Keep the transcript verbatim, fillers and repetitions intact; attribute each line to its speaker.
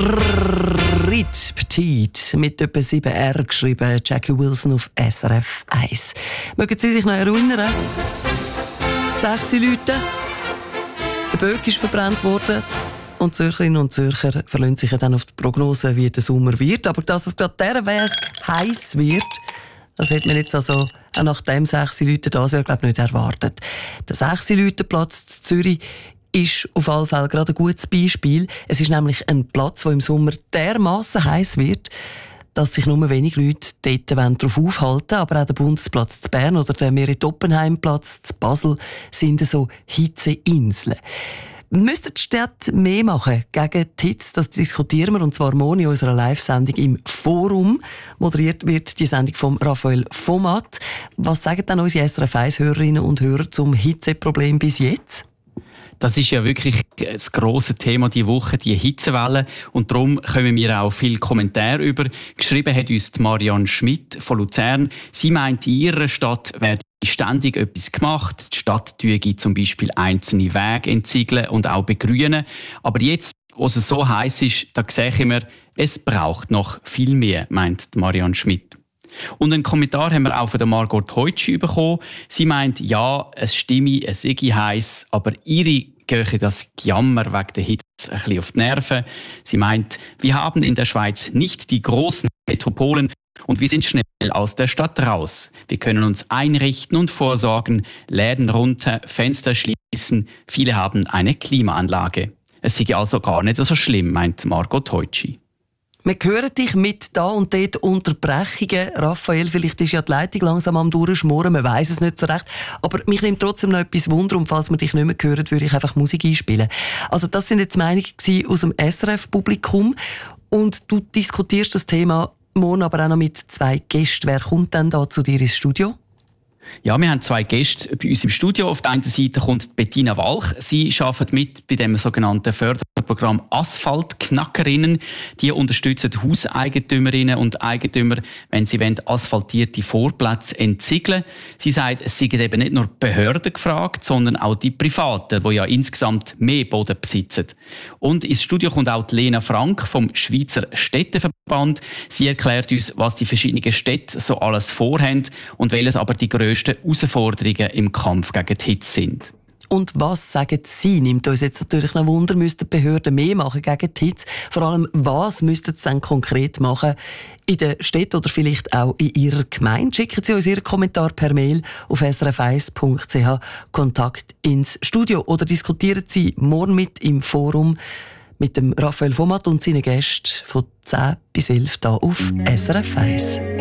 Speaker 1: Rit Petit mit etwa sieben R geschrieben, Jackie Wilson auf S R F eins. Mögen Sie sich noch erinnern? Sechs Leute, der Böck ist verbrannt worden und Zürcherinnen und Zürcher verlassen sich dann auf die Prognose, wie der Sommer wird. Aber dass es gerade dieser Weg heiß wird, das hätte man jetzt also auch nach dem sechs Leute das Jahr glaube ich nicht erwartet. Der sechs Leute Platz in Zürich ist auf alle Fälle gerade ein gutes Beispiel. Es ist nämlich ein Platz, der im Sommer dermassen heiß wird, dass sich nur wenig Leute dort darauf aufhalten wollen. Aber auch der Bundesplatz zu Bern oder der Merit-Oppenheim-Platz zu Basel sind so Hitzeinseln. Müssten die Städte mehr machen gegen die Hitze? Das diskutieren wir, und zwar morgen in unserer Live-Sendung im Forum. Moderiert wird die Sendung von Raphael Vomat. Was sagen dann unsere S R F eins-Hörerinnen und Hörer zum Hitzeproblem bis jetzt?
Speaker 2: Das ist ja wirklich das grosse Thema diese Woche, die Hitzewelle. Und darum kommen wir auch viele Kommentare über. Geschrieben hat uns Marianne Schmidt von Luzern. Sie meint, in ihrer Stadt werde ständig etwas gemacht. Die Stadt tue zum Beispiel einzelne Wege entsiegeln und auch begrünen. Aber jetzt, wo es so heiß ist, da sehen wir, es braucht noch viel mehr, meint Marianne Schmidt. Und einen Kommentar haben wir auch von der Margot Heutschi bekommen. Sie meint, ja, es stimme, es sei heiß, aber ihre gehe das Gejammer wegen der Hitze ein bisschen auf die Nerven. Sie meint, wir haben in der Schweiz nicht die großen Metropolen und wir sind schnell aus der Stadt raus. Wir können uns einrichten und vorsorgen, Läden runter, Fenster schließen. Viele haben eine Klimaanlage. Es sei also gar nicht so schlimm, meint Margot Heutschi.
Speaker 1: Wir hören dich mit da und dort Unterbrechungen. Raphael, vielleicht ist ja die Leitung langsam am Durchschmoren, man weiss es nicht so recht. Aber mich nimmt trotzdem noch etwas Wunder, und falls wir dich nicht mehr hören, würde ich einfach Musik einspielen. Also das sind jetzt Meinungen aus dem S R F-Publikum. Und du diskutierst das Thema morgen aber auch noch mit zwei Gästen. Wer kommt denn da zu dir ins Studio?
Speaker 2: Ja, wir haben zwei Gäste bei uns im Studio. Auf der einen Seite kommt Bettina Walch. Sie arbeitet mit bei dem sogenannten Förderprogramm Asphaltknackerinnen. Die unterstützen Hauseigentümerinnen und Eigentümer, wenn sie asphaltierte Vorplätze entsiegeln. Sie sagt, es seien eben nicht nur Behörden gefragt, sondern auch die Privaten, die ja insgesamt mehr Boden besitzen. Und ins Studio kommt auch die Lena Frank vom Schweizer Städteverband. Sie erklärt uns, was die verschiedenen Städte so alles vorhaben und welches aber die grössten Herausforderungen im Kampf gegen die Hitze sind.
Speaker 1: Und was sagen Sie? Nimmt uns jetzt natürlich noch Wunder, müssten die Behörden mehr machen gegen die Hitze? Vor allem, was müssten sie dann konkret machen in der Stadt oder vielleicht auch in Ihrer Gemeinde? Schicken Sie uns Ihren Kommentar per Mail auf s r f eins punkt c h, Kontakt ins Studio, oder diskutieren Sie morgen mit im Forum mit dem Raphael Vomat und seinen Gästen von zehn bis elf hier auf S R F eins.